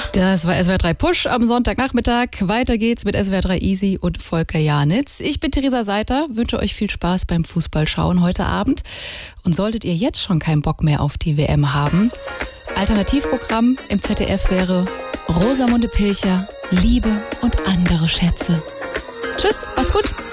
Das war SWR 3 Push am Sonntagnachmittag. Weiter geht's mit SWR 3 Easy und Volker Janitz. Ich bin Theresa Seiter, wünsche euch viel Spaß beim Fußballschauen heute Abend. Und solltet ihr jetzt schon keinen Bock mehr auf die WM haben, Alternativprogramm im ZDF wäre Rosamunde Pilcher, Liebe und andere Schätze. Tschüss, macht's gut.